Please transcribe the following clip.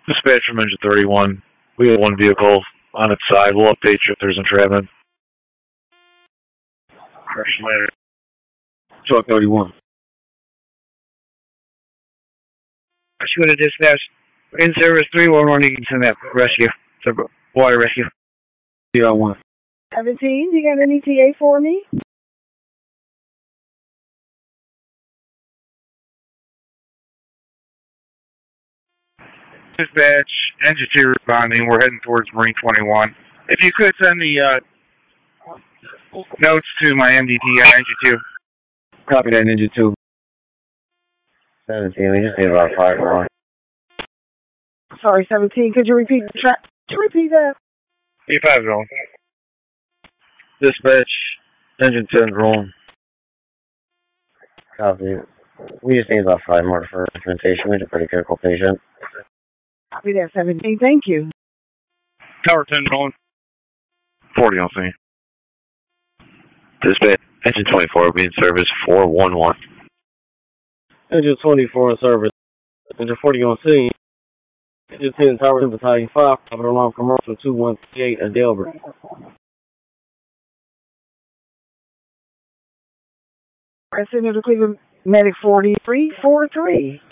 Dispatch from Engine 31. We have one vehicle on its side. We'll update you if there's entrapment. Crash later. Truck 31. Rescue to dispatch. In service 311, you can send that rescue. So water rescue. PR1. 17, you got an ETA for me? Dispatch, Engine 2 responding. We're heading towards Marine 21. If you could send the notes to my MDT on Engine 2. Copy that, Ninja 2. 17, we just need about 5 more. Sorry, 17, could you repeat that? E5 zone. Dispatch, Engine 10 rolling. Copy. We just need about 5 more for implementation. We had a pretty critical patient. Copy that, 17, thank you. Tower 10 rolling. 40 on scene. Dispatch, Engine 24 will be in service 411. Engine 24 in service. Engine 40 on scene. Engine 10 Tower 10 Battalion 5, Capital Alarm Commercial 218 at Delbert. President of Cleveland Medic 4343.